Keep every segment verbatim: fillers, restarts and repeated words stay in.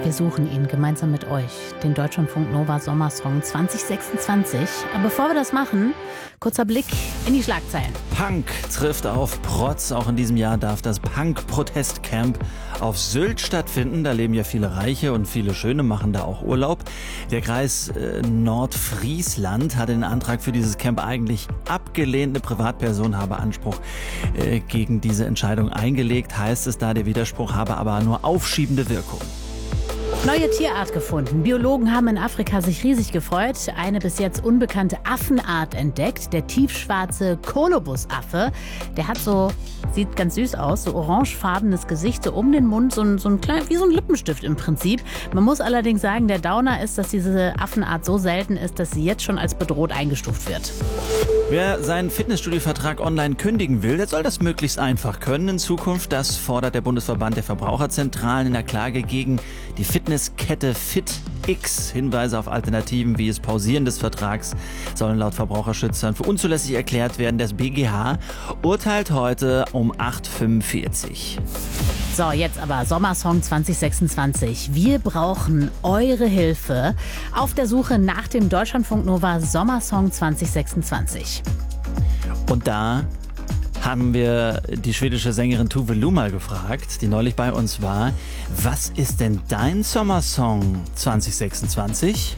Wir suchen ihn gemeinsam mit euch, den Deutschlandfunk Nova Sommersong zwanzig sechsundzwanzig. Aber bevor wir das machen, kurzer Blick in die Schlagzeilen. Punk trifft auf Protz. Auch in diesem Jahr darf das Punk-Protestcamp auf Sylt stattfinden. Da leben ja viele Reiche und viele Schöne machen da auch Urlaub. Der Kreis äh, Nordfriesland hat den Antrag für dieses Camp eigentlich abgelehnt. Eine Privatperson habe Anspruch äh, gegen diese Entscheidung eingelegt. Heißt es da, der Widerspruch habe aber nur aufschiebende Wirkung. Neue Tierart gefunden. Biologen haben in Afrika sich riesig gefreut. Eine bis jetzt unbekannte Affenart entdeckt. Der tiefschwarze Kolobusaffe. Der hat so, sieht ganz süß aus, so orangefarbenes Gesicht, so um den Mund, so ein, so ein klein, wie so ein Lippenstift im Prinzip. Man muss allerdings sagen, der Downer ist, dass diese Affenart so selten ist, dass sie jetzt schon als bedroht eingestuft wird. Wer seinen Fitnessstudio-Vertrag online kündigen will, der soll das möglichst einfach können in Zukunft. Das fordert der Bundesverband der Verbraucherzentralen in der Klage gegen die Fitnesskette FitX. Hinweise auf Alternativen wie das Pausieren des Vertrags sollen laut Verbraucherschützern für unzulässig erklärt werden. Das B G H urteilt heute um acht Uhr fünfundvierzig. So, jetzt aber Sommersong zwanzig sechsundzwanzig. Wir brauchen eure Hilfe auf der Suche nach dem Deutschlandfunk Nova Sommersong zwanzig sechsundzwanzig. Und da haben wir die schwedische Sängerin Tove Lo mal gefragt, die neulich bei uns war. Was ist denn dein Sommersong zwanzig sechsundzwanzig?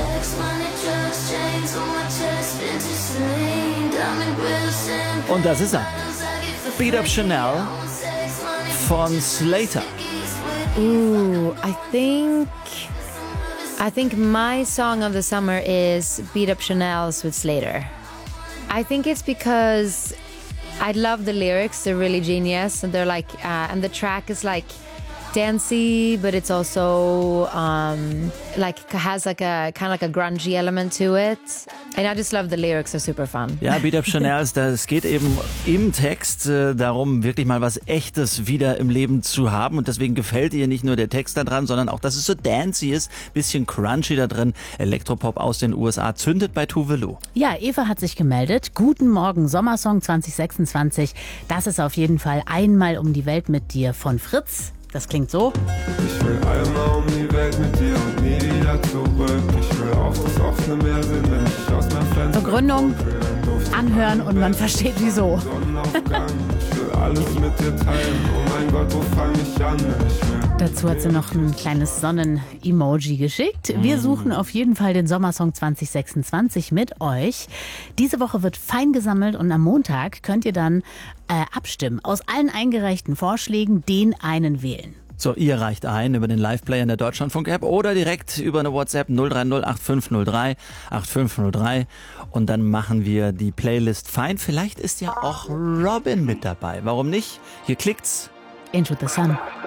Und das ist er. Beat Up Chanel von Slater. Ooh, I think I think my song of the summer is Beat Up Chanel's with Slater. I think it's because I love the lyrics. They're really genius, and they're like, uh, and the track is like dancey, but it's also um, like has like a kind of like a grungy element to it. And I just love the lyrics. They're super fun. Ja, Beat Up Chanel, es geht eben im Text äh, darum, wirklich mal was Echtes wieder im Leben zu haben. Und deswegen gefällt ihr nicht nur der Text da dran, sondern auch, dass es so dancey ist, bisschen crunchy da drin. Elektropop aus den U S A zündet bei Tove Lo. Ja, Eva hat sich gemeldet. Guten Morgen, Sommersong zwanzig sechsundzwanzig. Das ist auf jeden Fall Einmal um die Welt mit dir von Fritz. Das klingt so. Ich will einmal um die Welt mit dir und nie wieder zurück. Ich will auf das offene Meer sehen, wenn ich aus meinem Fenster Begründung, anhören und man versteht wieso. Sonnenaufgang. Ich will alles mit dir teilen. Oh mein Gott, wo fang ich an? Ich will Dazu hat sie noch ein kleines Sonnen-Emoji geschickt. Wir suchen auf jeden Fall den Sommersong zwanzig sechsundzwanzig mit euch. Diese Woche wird fein gesammelt und am Montag könnt ihr dann äh, abstimmen. Aus allen eingereichten Vorschlägen den einen wählen. So, ihr reicht ein über den Live-Player in der Deutschlandfunk-App oder direkt über eine WhatsApp null drei null acht fünf null drei acht fünf null drei und dann machen wir die Playlist fein. Vielleicht ist ja auch Robin mit dabei. Warum nicht? Hier klickt's. Into the Sun.